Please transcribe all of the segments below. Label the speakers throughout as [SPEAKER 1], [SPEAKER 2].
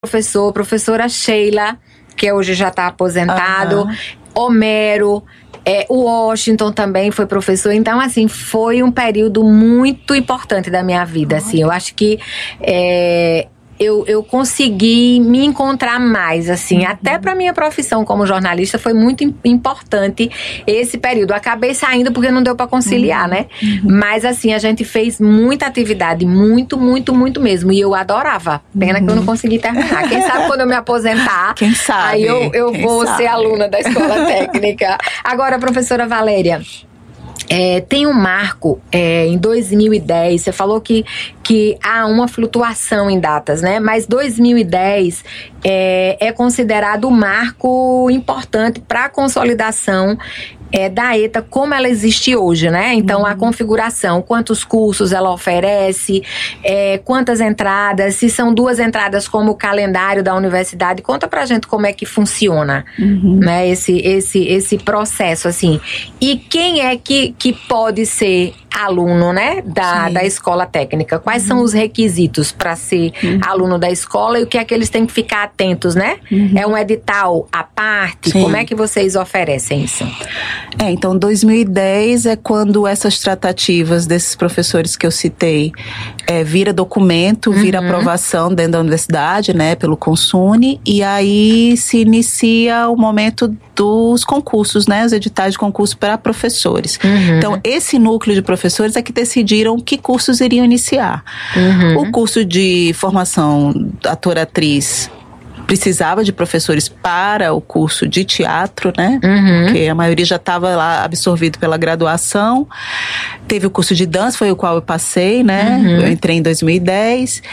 [SPEAKER 1] professora Sheila, que hoje já está aposentado, Homero, o Washington também foi professor. Então, assim, foi um período muito importante da minha vida, assim. Eu acho que eu consegui me encontrar mais, assim, até para minha profissão como jornalista foi muito importante esse período. Eu acabei saindo porque não deu para conciliar, né? Mas, assim, a gente fez muita atividade, muito mesmo, e eu adorava. Pena que eu não consegui terminar. Quem sabe quando eu me aposentar,
[SPEAKER 2] quem sabe?
[SPEAKER 1] Aí eu vou ser aluna da escola técnica. Agora, professora Valéria, tem um marco em 2010, você falou que há uma flutuação em datas, né? Mas 2010 é considerado um marco importante para a consolidação da ETA como ela existe hoje, né? Então, a configuração, quantos cursos ela oferece, quantas entradas, se são 2 entradas como o calendário da universidade. Conta pra gente como é que funciona, né? Esse processo, assim. E quem é que pode ser aluno, né, da escola técnica? Quais são os requisitos para ser aluno da escola e o que é que eles têm que ficar atentos, né? É um edital à parte? Como é que vocês oferecem isso?
[SPEAKER 2] Então 2010 é quando essas tratativas desses professores que eu citei vira documento, vira aprovação dentro da universidade, né, pelo Consune, e aí se inicia o momento dos concursos, né, os editais de concurso para professores. Então, esse núcleo de professores é que decidiram que cursos iriam iniciar. O curso de formação ator-atriz precisava de professores para o curso de teatro, né? Porque a maioria já estava lá absorvido pela graduação. Teve o curso de dança, foi o qual eu passei, né? Eu entrei em 2010.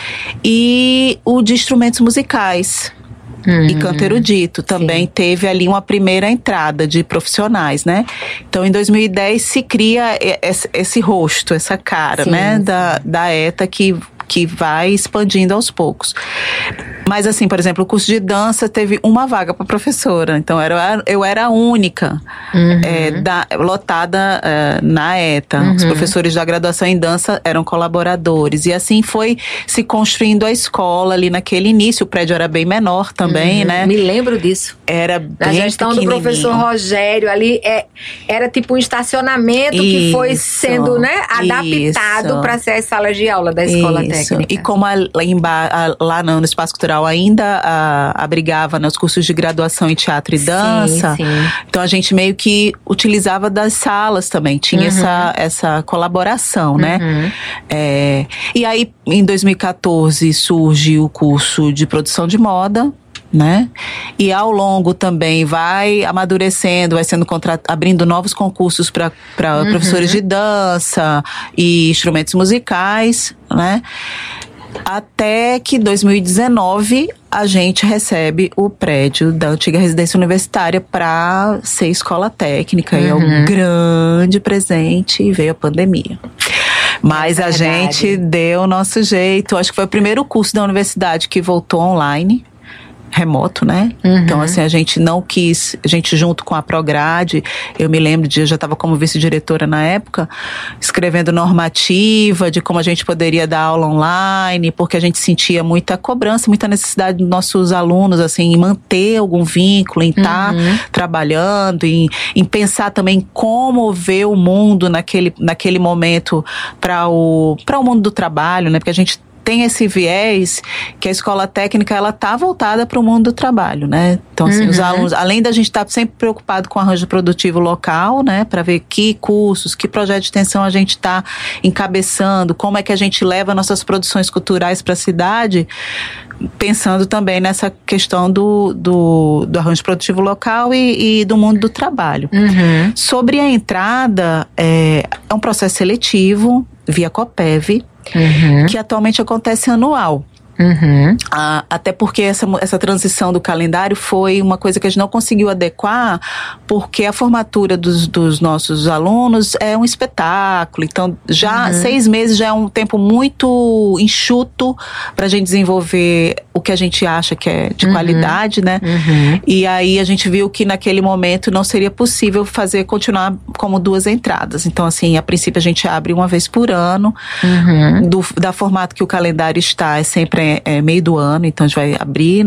[SPEAKER 2] E o de instrumentos musicais. E canto erudito também teve ali uma primeira entrada de profissionais, né? Então, em 2010 se cria esse rosto, essa cara, né? Da ETA que vai expandindo aos poucos. Mas assim, por exemplo, o curso de dança teve uma vaga para professora. Então, eu era a única lotada na ETA. Os professores da graduação em dança eram colaboradores. E assim foi se construindo a escola ali naquele início. O prédio era bem menor também, né?
[SPEAKER 1] Me lembro disso.
[SPEAKER 2] Era bem
[SPEAKER 1] a gestão do professor Rogério ali era tipo um estacionamento que foi sendo, né, adaptado para ser as salas de aula da escola técnica.
[SPEAKER 2] E como lá no Espaço Cultural ainda abrigava, né, os cursos de graduação em teatro e dança, então a gente meio que utilizava das salas também, tinha essa colaboração, né? E aí, em 2014, surge o curso de produção de moda, né? E ao longo também vai amadurecendo, vai sendo abrindo novos concursos para professores de dança e instrumentos musicais, né? Até que 2019 a gente recebe o prédio da antiga residência universitária para ser escola técnica. E é um grande presente, e veio a pandemia. Mas a gente deu o nosso jeito. Acho que foi o primeiro curso da universidade que voltou online. Remoto, né? Então, assim, a gente não quis, a gente junto com a Prograde, eu me lembro eu já estava como vice-diretora na época, escrevendo normativa de como a gente poderia dar aula online, porque a gente sentia muita cobrança, muita necessidade dos nossos alunos, assim, em manter algum vínculo, em estar trabalhando, em pensar também como ver o mundo naquele momento para o mundo do trabalho, né? Porque a gente tem esse viés que a escola técnica, ela tá voltada para o mundo do trabalho, né? Então, assim, os alunos, além da gente estar sempre preocupado com o arranjo produtivo local, né? Para ver que cursos, que projeto de extensão a gente está encabeçando, como é que a gente leva nossas produções culturais para a cidade, pensando também nessa questão do arranjo produtivo local e do mundo do trabalho. Sobre a entrada, é um processo seletivo via COPEV, que atualmente acontece anual. Até porque essa transição do calendário foi uma coisa que a gente não conseguiu adequar, porque a formatura dos nossos alunos é um espetáculo. Então, já 6 meses já é um tempo muito enxuto para a gente desenvolver o que a gente acha que é de qualidade, né? E aí a gente viu que naquele momento não seria possível continuar como 2 entradas. Então, assim, a princípio a gente abre uma vez por ano. Da formato que o calendário está, é sempre é meio do ano, então a gente vai abrir